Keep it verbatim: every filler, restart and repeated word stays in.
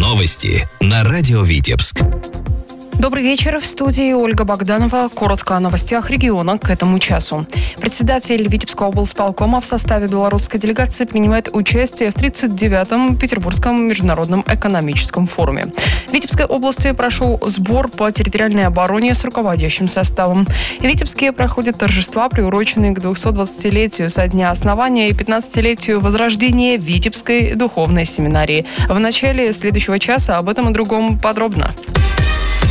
Новости на радио Витебск. Добрый вечер. В студии Ольга Богданова. Коротко о новостях региона к этому часу. Председатель Витебского облсполкома в составе белорусской делегации принимает участие в тридцать девятом Петербургском международном экономическом форуме. В Витебской области прошел сбор по территориальной обороне с руководящим составом. В Витебске проходят торжества, приуроченные к двухсотдвадцатилетию со дня основания и пятнадцатилетию возрождения Витебской духовной семинарии. В начале следующего часа об этом и другом подробно.